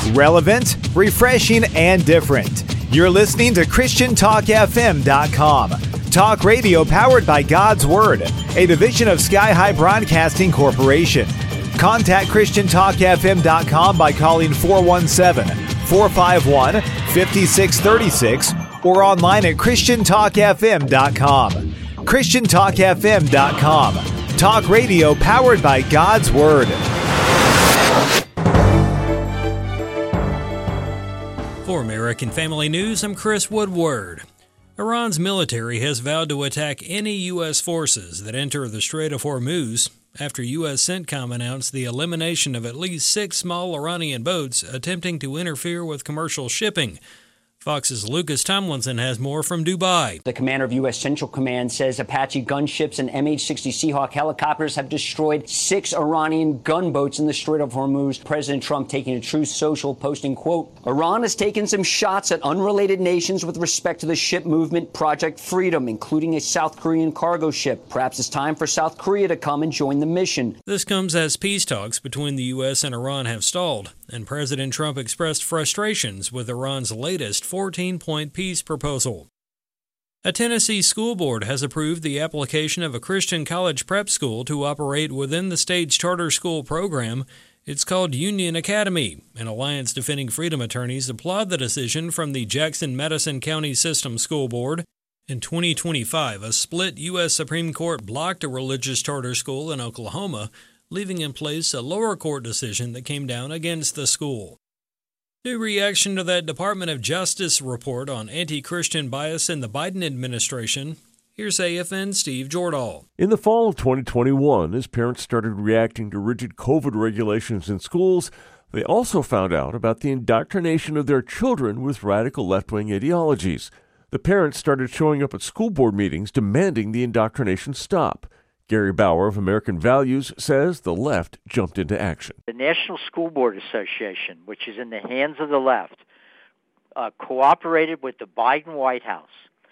Relevant, refreshing, and different. You're listening to ChristianTalkFM.com. Talk radio powered by God's Word, a division of Sky High Broadcasting Corporation. Contact ChristianTalkFM.com by calling 417-451-5636 or online at ChristianTalkFM.com. ChristianTalkFM.com. Talk radio powered by God's Word. For American Family News, I'm Chris Woodward. Iran's military has vowed to attack any U.S. forces that enter the Strait of Hormuz after U.S. CENTCOM announced the elimination of at least 6 small Iranian boats attempting to interfere with commercial shipping. Fox's Lucas Tomlinson has more from Dubai. The commander of U.S. Central Command says Apache gunships and MH-60 Seahawk helicopters have destroyed 6 Iranian gunboats in the Strait of Hormuz. President Trump taking a Truth Social, posting, quote, Iran has taken some shots at unrelated nations with respect to the ship movement Project Freedom, including a South Korean cargo ship. Perhaps it's time for South Korea to come and join the mission. This comes as peace talks between the U.S. and Iran have stalled, and President Trump expressed frustrations with Iran's latest 14-point peace proposal. A Tennessee school board has approved the application of a Christian college prep school to operate within the state's charter school program. It's called Union Academy, and Alliance Defending Freedom attorneys applaud the decision from the Jackson-Madison County System School Board. In 2025, a split U.S. Supreme Court blocked a religious charter school in Oklahoma, leaving in place a lower court decision that came down against the school. New reaction to that Department of Justice report on anti-Christian bias in the Biden administration. Here's AFN's Steve Jordahl. In the fall of 2021, as parents started reacting to rigid COVID regulations in schools, they also found out about the indoctrination of their children with radical left-wing ideologies. The parents started showing up at school board meetings demanding the indoctrination stop. Gary Bauer of American Values says the left jumped into action. The National School Board Association, which is in the hands of the left, cooperated with the Biden White House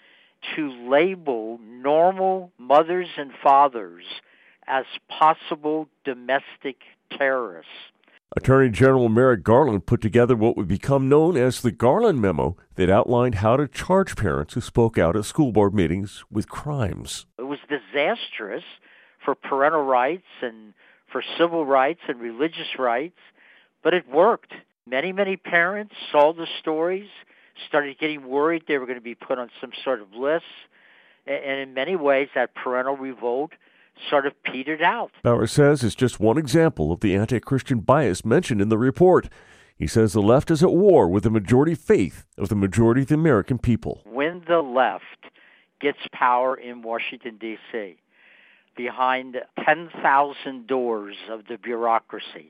to label normal mothers and fathers as possible domestic terrorists. Attorney General Merrick Garland put together what would become known as the Garland Memo that outlined how to charge parents who spoke out at school board meetings with crimes. It was disastrous for parental rights and for civil rights and religious rights, but it worked. Many parents saw the stories, started getting worried they were going to be put on some sort of list, and in many ways that parental revolt sort of petered out. Bauer says it's just one example of the anti-Christian bias mentioned in the report. He says the left is at war with the majority faith of the majority of the American people. When the left gets power in Washington, D.C., behind 10,000 doors of the bureaucracy,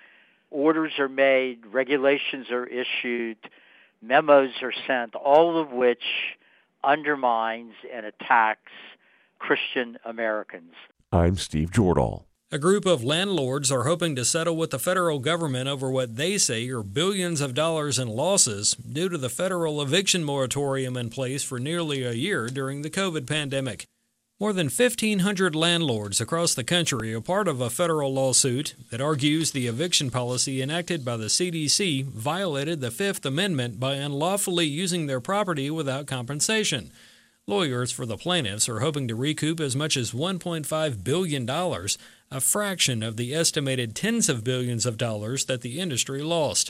orders are made, regulations are issued, memos are sent, all of which undermines and attacks Christian Americans. I'm Steve Jordahl. A group of landlords are hoping to settle with the federal government over what they say are billions of dollars in losses due to the federal eviction moratorium in place for nearly a year during the COVID pandemic. More than 1,500 landlords across the country are part of a federal lawsuit that argues the eviction policy enacted by the CDC violated the Fifth Amendment by unlawfully using their property without compensation. Lawyers for the plaintiffs are hoping to recoup as much as $1.5 billion, a fraction of the estimated tens of billions of dollars that the industry lost.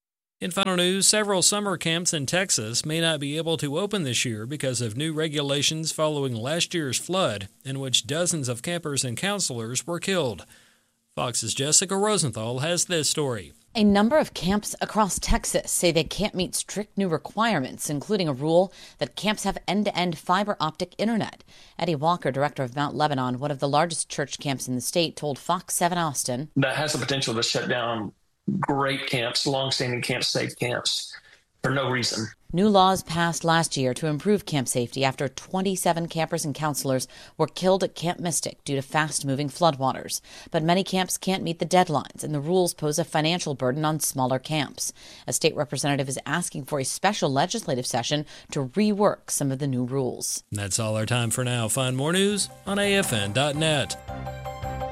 In final news, several summer camps in Texas may not be able to open this year because of new regulations following last year's flood, in which dozens of campers and counselors were killed. Fox's Jessica Rosenthal has this story. A number of camps across Texas say they can't meet strict new requirements, including a rule that camps have end-to-end fiber optic internet. Eddie Walker, director of Mount Lebanon, one of the largest church camps in the state, told Fox 7 Austin. That has the potential to shut down great camps, long-standing camps, safe camps, for no reason. New laws passed last year to improve camp safety after 27 campers and counselors were killed at Camp Mystic due to fast-moving floodwaters. But many camps can't meet the deadlines, and the rules pose a financial burden on smaller camps. A state representative is asking for a special legislative session to rework some of the new rules. That's all our time for now. Find more news on AFN.net.